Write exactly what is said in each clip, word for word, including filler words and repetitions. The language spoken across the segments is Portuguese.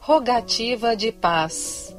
Rogativa de paz.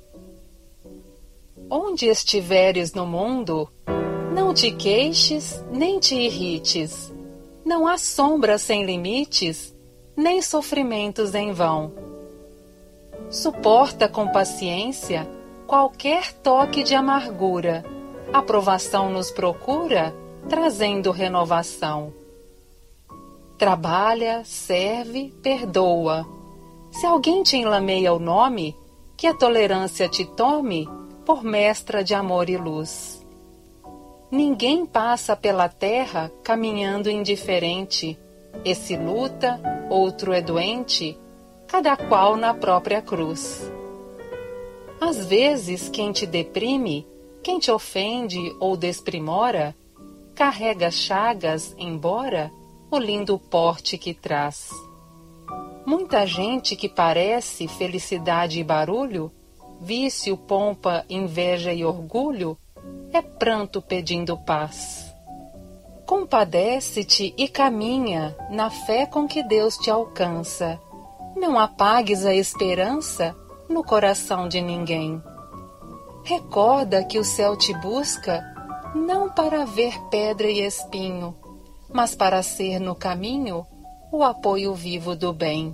Onde estiveres no mundo, não te queixes nem te irrites. Não há sombra sem limites, nem sofrimentos em vão. Suporta com paciência qualquer toque de amargura. A provação nos procura, trazendo renovação. Trabalha, serve, perdoa. Se alguém te enlameia o nome, que a tolerância te tome por mestra de amor e luz. Ninguém passa pela terra caminhando indiferente. Esse luta, outro é doente, cada qual na própria cruz. Às vezes quem te deprime, quem te ofende ou desprimora, carrega chagas, embora o lindo porte que traz. Muita gente que parece felicidade e barulho, vício, pompa, inveja e orgulho, é pranto pedindo paz. Compadece-te e caminha na fé com que Deus te alcança. Não apagues a esperança no coração de ninguém. Recorda que o céu te busca não para ver pedra e espinho, mas para ser no caminho o apoio vivo do bem.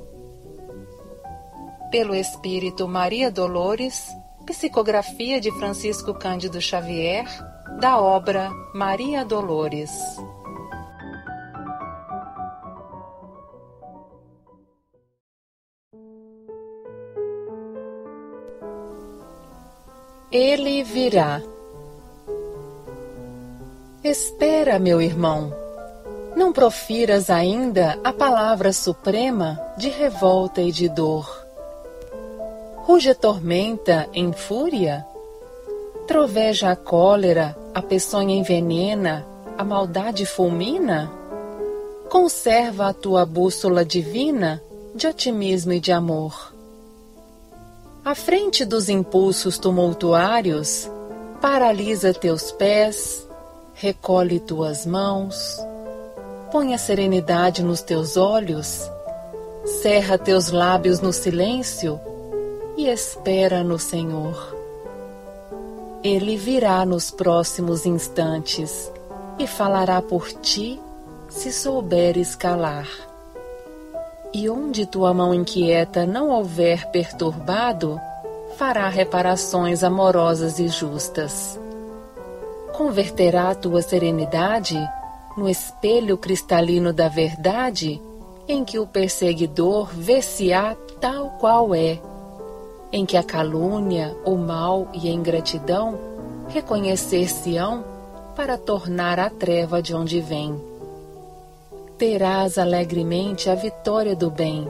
Pelo Espírito Maria Dolores, psicografia de Francisco Cândido Xavier, da obra Maria Dolores. Ele virá. Espera, meu irmão. Não profiras ainda a palavra suprema de revolta e de dor. Ruge a tormenta em fúria? Troveja a cólera, a peçonha envenena, a maldade fulmina? Conserva a tua bússola divina de otimismo e de amor. À frente dos impulsos tumultuários, paralisa teus pés, recolhe tuas mãos, põe a serenidade nos teus olhos, cerra teus lábios no silêncio e espera no Senhor. Ele virá nos próximos instantes e falará por ti, se souberes calar. E onde tua mão inquieta não houver perturbado, fará reparações amorosas e justas. Converterá tua serenidade no espelho cristalino da verdade, em que o perseguidor vê-se-á tal qual é, em que a calúnia, o mal e a ingratidão reconhecer-se-ão para tornar a treva de onde vem. Terás alegremente a vitória do bem.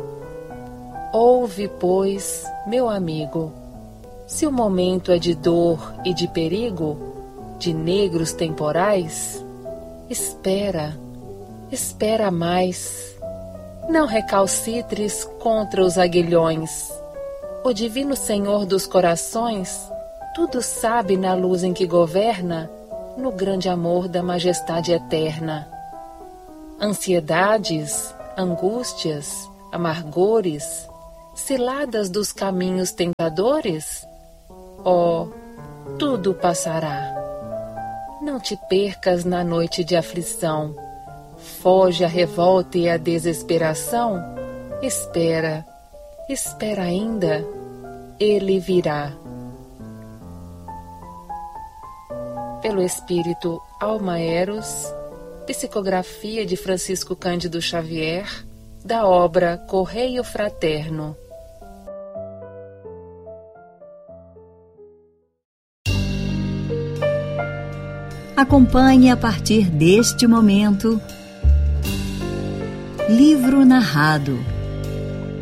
Ouve, pois, meu amigo, se o momento é de dor e de perigo, de negros temporais, espera, espera mais. Não recalcitres contra os aguilhões. O divino Senhor dos corações tudo sabe na luz em que governa, no grande amor da majestade eterna. Ansiedades, angústias, amargores, ciladas dos caminhos tentadores? Oh, tudo passará. Não te percas na noite de aflição. Foge a revolta e a desesperação. Espera, espera ainda. Ele virá. Pelo Espírito Alma Eros, psicografia de Francisco Cândido Xavier, da obra Correio Fraterno. Acompanhe a partir deste momento Livro Narrado,